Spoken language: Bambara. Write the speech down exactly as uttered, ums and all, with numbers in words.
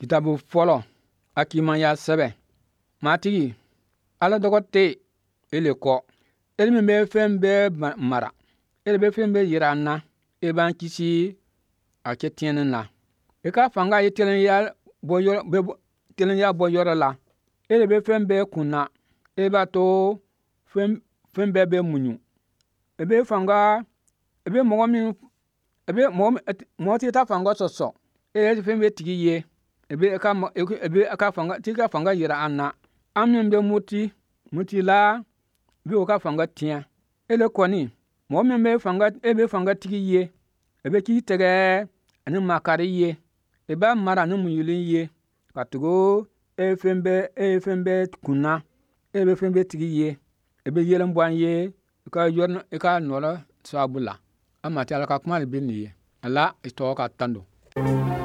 dabu folo akima ya sebe matigi ala dogote ele ko elme be fembe mara ele be fembe yirana e ban kisi ake tienna e ka fanga ye telen ya boyo be telen ya boyo la ele be fembe kunna e ba to fem fembe be munyu e be fanga e be mo mi e be mo mo ti ta fanga soso e fembe tigi ye ebe ka ebe ka fanga ti ka fanga yira anna amin be muti muti la bi o ka fanga tia ele koni mo men be fanga ebe fanga tigi ye ebe ki tege ani makari ye eba mara ni muyulin ye katugo e fembe e fembe kunna ebe fembe tigi ye ebe yelen bwan ye ka yor ka nola sabula amma ti ala ka kuma bin ye ala ito ka tando